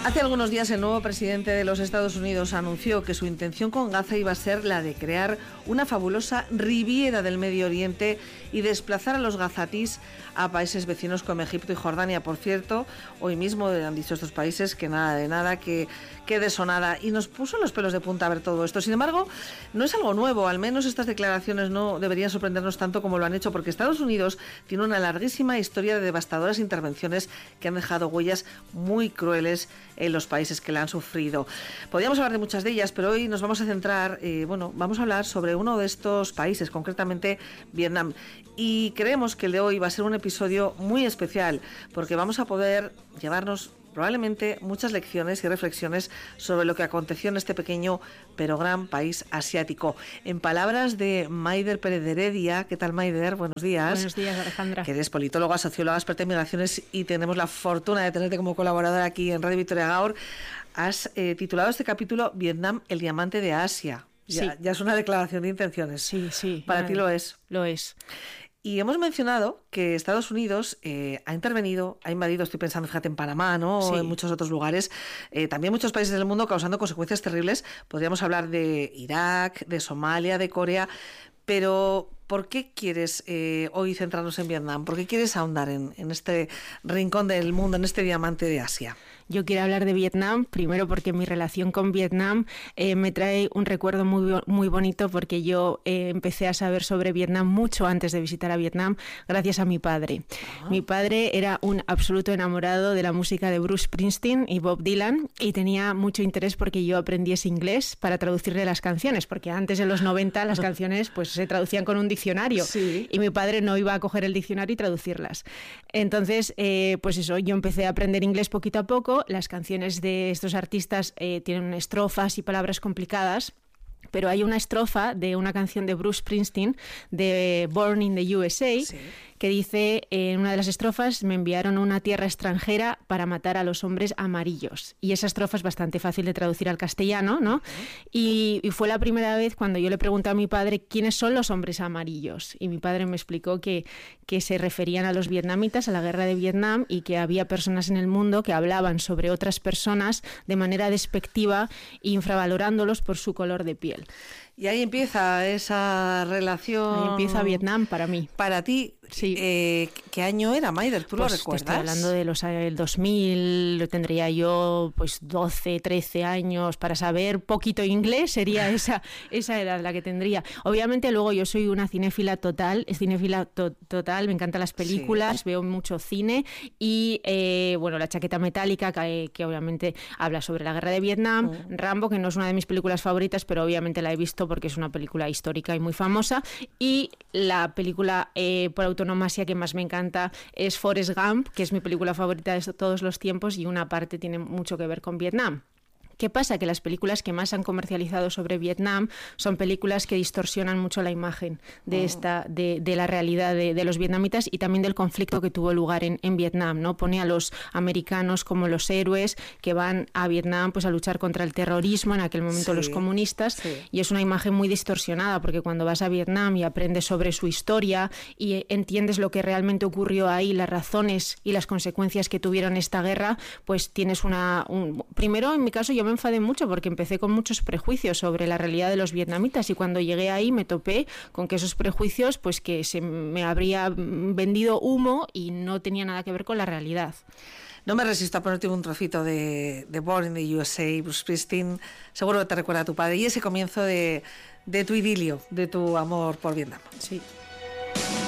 Hace algunos días el nuevo presidente de los Estados Unidos anunció que su intención con Gaza iba a ser la de crear una fabulosa riviera del Medio Oriente y desplazar a los gazatíes a países vecinos como Egipto y Jordania. Por cierto, hoy mismo han dicho estos países que nada de nada, que de sonada, y nos puso los pelos de punta a ver todo esto. Sin embargo, no es algo nuevo, al menos estas declaraciones no deberían sorprendernos tanto como lo han hecho, porque Estados Unidos tiene una larguísima historia de devastadoras intervenciones que han dejado huellas muy crueles en los países que la han sufrido. Podríamos hablar de muchas de ellas, pero hoy nos vamos a centrar, vamos a hablar sobre uno de estos países, concretamente Vietnam. Y creemos que el de hoy va a ser un episodio muy especial, porque vamos a poder llevarnos probablemente muchas lecciones y reflexiones sobre lo que aconteció en este pequeño pero gran país asiático. En palabras de Maider Pérez de Heredia. ¿Qué tal, Maider? Buenos días. Buenos días, Alejandra. Que eres politóloga, socióloga, experta en migraciones y tenemos la fortuna de tenerte como colaboradora aquí en Radio Victoria Gaur. Has titulado este capítulo Vietnam, el diamante de Asia. Sí. Ya es una declaración de intenciones. Sí. Para ti lo es. Lo es. Y hemos mencionado que Estados Unidos ha intervenido, ha invadido, estoy pensando, fíjate, en Panamá, ¿no? Sí. O en muchos otros lugares, también muchos países del mundo, causando consecuencias terribles. Podríamos hablar de Irak, de Somalia, de Corea, pero ¿por qué quieres hoy centrarnos en Vietnam? ¿Por qué quieres ahondar en este rincón del mundo, en este diamante de Asia? Yo quiero hablar de Vietnam, primero porque mi relación con Vietnam me trae un recuerdo muy bonito, porque yo empecé a saber sobre Vietnam mucho antes de visitar a Vietnam, gracias a mi padre. Mi padre era un absoluto enamorado de la música de Bruce Springsteen y Bob Dylan, y tenía mucho interés porque yo aprendiese inglés para traducirle las canciones, porque antes, en los 90, las canciones pues se traducían con un diccionario, sí, y mi padre no iba a coger el diccionario y traducirlas. Entonces, pues eso, yo empecé a aprender inglés poquito a poco. Las canciones de estos artistas tienen estrofas y palabras complicadas, pero hay una estrofa de una canción de Bruce Springsteen, de Born in the USA, sí, que dice, en una de las estrofas: me enviaron a una tierra extranjera para matar a los hombres amarillos. Y esa estrofa es bastante fácil de traducir al castellano, ¿no? Y fue la primera vez cuando yo le pregunté a mi padre quiénes son los hombres amarillos. Y mi padre me explicó que se referían a los vietnamitas, a la guerra de Vietnam, y que había personas en el mundo que hablaban sobre otras personas de manera despectiva, infravalorándolos por su color de piel. Y ahí empieza esa relación. Ahí empieza Vietnam para mí. Para ti, sí. ¿Qué año era, Maider? ¿Tú lo recuerdas? Te estoy hablando de el 2000, tendría yo pues 12, 13 años. Para saber poquito inglés sería esa edad la que tendría. Obviamente luego yo soy una cinéfila total, me encantan las películas, sí. Veo mucho cine y La chaqueta metálica, que obviamente habla sobre la guerra de Vietnam, Rambo, que no es una de mis películas favoritas, pero obviamente la he visto porque es una película histórica y muy famosa, y la película por autonomasia que más me encanta es Forrest Gump, que es mi película favorita de todos los tiempos, y una parte tiene mucho que ver con Vietnam. ¿Qué pasa? Que las películas que más han comercializado sobre Vietnam son películas que distorsionan mucho la imagen de la realidad de los vietnamitas y también del conflicto que tuvo lugar en Vietnam, ¿no? Pone a los americanos como los héroes que van a Vietnam pues a luchar contra el terrorismo, en aquel momento sí, los comunistas, sí. Y es una imagen muy distorsionada, porque cuando vas a Vietnam y aprendes sobre su historia y entiendes lo que realmente ocurrió ahí, las razones y las consecuencias que tuvieron esta guerra, pues tienes primero, en mi caso, yo me enfadé mucho porque empecé con muchos prejuicios sobre la realidad de los vietnamitas, y cuando llegué ahí me topé con que esos prejuicios pues que se me habría vendido humo y no tenía nada que ver con la realidad. No me resisto a ponerte un trocito de Born in the USA, Bruce Springsteen. Seguro que te recuerda a tu padre y ese comienzo de tu idilio, de tu amor por Vietnam. Sí.